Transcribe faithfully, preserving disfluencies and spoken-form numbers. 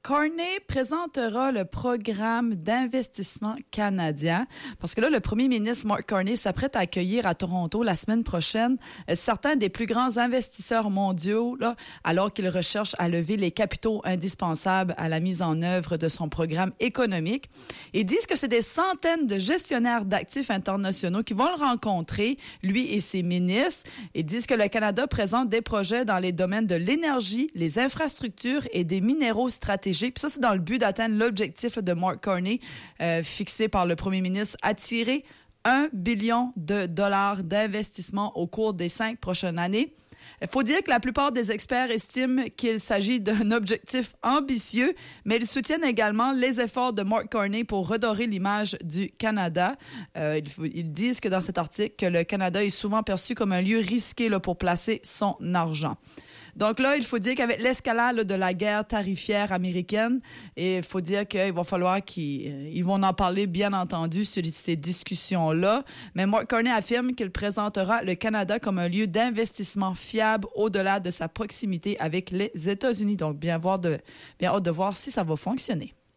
Carney présentera le programme d'investissement canadien parce que là, le premier ministre Mark Carney s'apprête à accueillir à Toronto la semaine prochaine euh, certains des plus grands investisseurs mondiaux là, alors qu'il recherche à lever les capitaux indispensables à la mise en œuvre de son programme économique. Ils disent que c'est des centaines de gestionnaires d'actifs internationaux qui vont le rencontrer, lui et ses ministres. Ils disent que le Canada présente des projets dans les domaines de l'énergie, les infrastructures et des minéraux stratégiques. Puis ça, c'est dans le but d'atteindre l'objectif de Mark Carney, euh, fixé par le premier ministre, attirer un billion de dollars d'investissement au cours des cinq prochaines années. Il faut dire que la plupart des experts estiment qu'il s'agit d'un objectif ambitieux, mais ils soutiennent également les efforts de Mark Carney pour redorer l'image du Canada. Euh, ils, ils disent que dans cet article, que le Canada est souvent perçu comme un lieu risqué là, pour placer son argent. Donc là, il faut dire qu'avec l'escalade là, de la guerre tarifaire américaine, il faut dire qu'il va falloir qu'ils ils vont en parler, bien entendu, sur ces discussions-là. Mais Mark Carney affirme qu'il présentera le Canada comme un lieu d'investissement fiable au-delà de sa proximité avec les États-Unis. Donc, bien, voir de, bien hâte de voir si ça va fonctionner.